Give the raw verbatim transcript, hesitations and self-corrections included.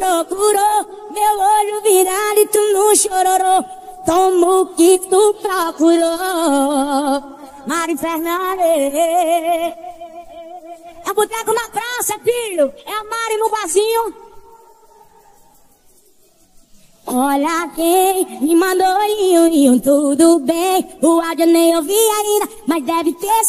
procurou, meu olho virado e tu não chororou. Toma o que tu procurou. Mari Fernandes. É boteco na praça, filho. É a Mari no barzinho. Olha quem me mandou, iu, iu, tudo bem. O áudio nem ouvi ainda, mas deve ter